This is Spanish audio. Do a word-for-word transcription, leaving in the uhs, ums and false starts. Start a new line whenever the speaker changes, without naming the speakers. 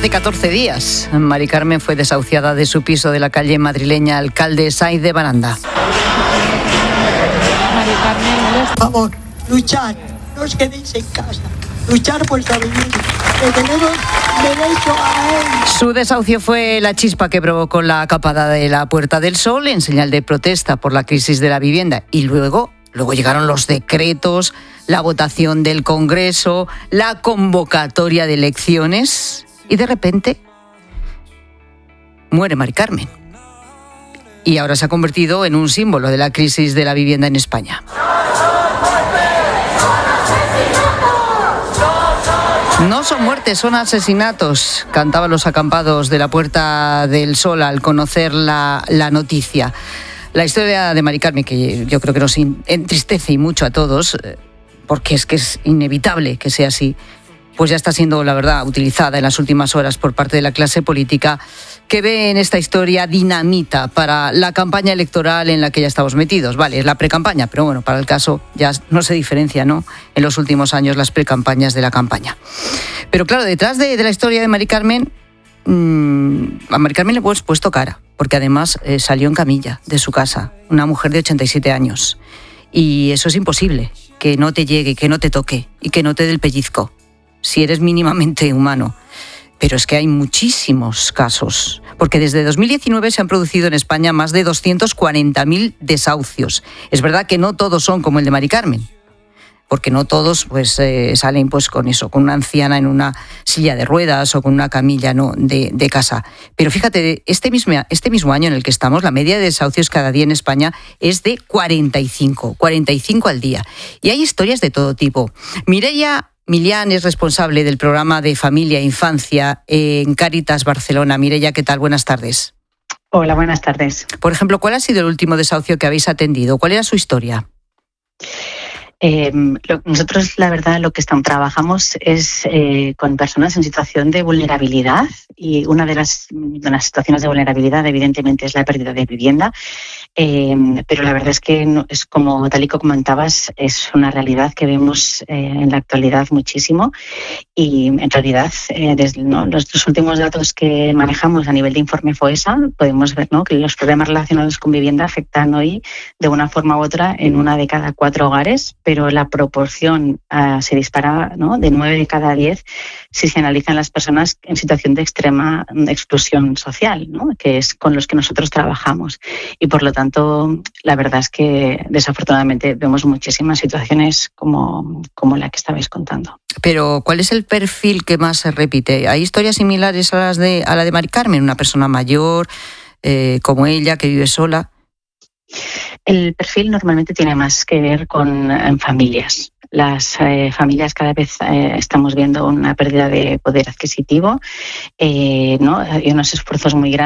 Hace catorce días, Mari Carmen fue desahuciada de su piso de la calle madrileña Alcalde Sáenz de Baranda.
Mari Carmen,
por favor, luchar, no os quedéis en casa, luchar por la vivienda, que tenemos derecho a él.
Su desahucio fue la chispa que provocó la capada de la Puerta del Sol en señal de protesta por la crisis de la vivienda. Y luego, luego llegaron los decretos, la votación del Congreso, la convocatoria de elecciones y de repente muere Mari Carmen. Y ahora se ha convertido en un símbolo de la crisis de la vivienda en España. No son muertes, son asesinatos, cantaban los acampados de la Puerta del Sol al conocer la, la noticia. La historia de Mari Carmen, que yo creo que nos entristece y mucho a todos, porque es que es inevitable que sea así, pues ya está siendo, la verdad, utilizada en las últimas horas por parte de la clase política, que ve en esta historia dinamita para la campaña electoral en la que ya estamos metidos. Vale, es la precampaña, pero bueno, para el caso ya no se diferencia, ¿no?, en los últimos años las precampañas de la campaña. Pero claro, detrás de, de la historia de Mari Carmen, mmm, a Mari Carmen le hemos puesto cara, porque además eh, salió en camilla de su casa, una mujer de ochenta y siete años. Y eso es imposible, que no te llegue, que no te toque y que no te dé el pellizco, si eres mínimamente humano. Pero es que hay muchísimos casos, porque desde dos mil diecinueve se han producido en España más de doscientos cuarenta mil desahucios. Es verdad que no todos son como el de Mari Carmen, porque no todos pues eh, salen pues con eso, con una anciana en una silla de ruedas o con una camilla, ¿no?, de, de casa. Pero fíjate, este mismo, este mismo año en el que estamos, la media de desahucios cada día en España es de cuarenta y cinco, cuarenta y cinco al día. Y hay historias de todo tipo. Mireia Millán es responsable del programa de Familia e Infancia en Cáritas Barcelona. Mireia, ¿qué tal? Buenas tardes.
Hola, buenas tardes.
Por ejemplo, ¿cuál ha sido el último desahucio que habéis atendido? ¿Cuál era su historia?
Eh, lo, nosotros, la verdad, lo que estamos, trabajamos es eh, con personas en situación de vulnerabilidad, y una de las, de las situaciones de vulnerabilidad, evidentemente, es la pérdida de vivienda. Eh, pero la verdad es que no, es como tal y como comentabas, es una realidad que vemos eh, en la actualidad muchísimo, y en realidad eh, desde ¿no? los, los últimos datos que manejamos a nivel de informe FOESA podemos ver, ¿no?, que los problemas relacionados con vivienda afectan hoy de una forma u otra en una de cada cuatro hogares, pero la proporción uh, se dispara, ¿no?, de nueve de cada diez si se analizan las personas en situación de extrema exclusión social, ¿no?, que es con los que nosotros trabajamos. Y por lo tanto, la verdad es que desafortunadamente vemos muchísimas situaciones como, como la que estabais contando.
Pero, ¿cuál es el perfil que más se repite? ¿Hay historias similares a las de a la de Mari Carmen? Una persona mayor, eh, como ella, que vive sola.
El perfil normalmente tiene más que ver con en familias. Las eh, familias cada vez eh, estamos viendo una pérdida de poder adquisitivo, eh, ¿no? Hay unos esfuerzos muy grandes